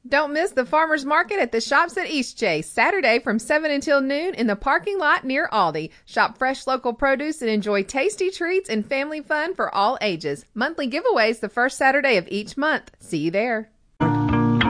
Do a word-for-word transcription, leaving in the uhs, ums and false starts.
Don't miss the farmers market at the shops at Eastchase, Saturday from seven until noon in the parking lot near Aldi. Shop fresh local produce and enjoy tasty treats and family fun for all ages. Monthly giveaways the first Saturday of each month. See you there.